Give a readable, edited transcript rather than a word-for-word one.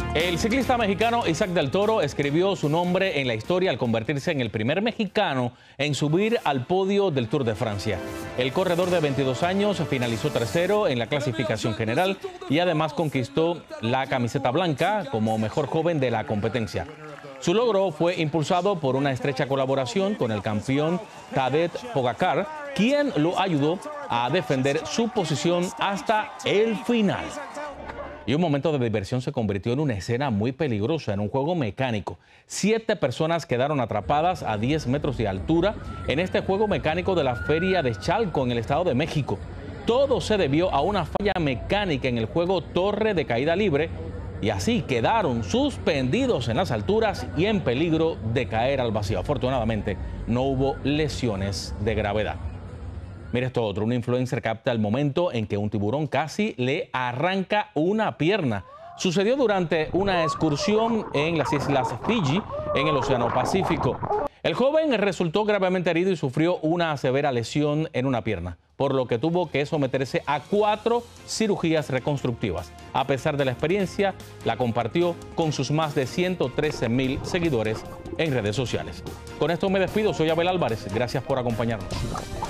El ciclista mexicano Isaac del Toro escribió su nombre en la historia al convertirse en el primer mexicano en subir al podio del Tour de Francia. El corredor de 22 años finalizó tercero en la clasificación general y además conquistó la camiseta blanca como mejor joven de la competencia. Su logro fue impulsado por una estrecha colaboración con el campeón Tadej Pogačar, quien lo ayudó a defender su posición hasta el final. Y un momento de diversión se convirtió en una escena muy peligrosa en un juego mecánico. 7 personas quedaron atrapadas a 10 metros de altura en este juego mecánico de la Feria de Chalco en el Estado de México. Todo se debió a una falla mecánica en el juego Torre de Caída Libre y así quedaron suspendidos en las alturas y en peligro de caer al vacío. Afortunadamente no hubo lesiones de gravedad. Mira esto otro, un influencer capta el momento en que un tiburón casi le arranca una pierna. Sucedió durante una excursión en las islas Fiji, en el Océano Pacífico. El joven resultó gravemente herido y sufrió una severa lesión en una pierna, por lo que tuvo que someterse a 4 cirugías reconstructivas. A pesar de la experiencia, la compartió con sus más de 113,000 seguidores en redes sociales. Con esto me despido, soy Abel Álvarez, gracias por acompañarnos.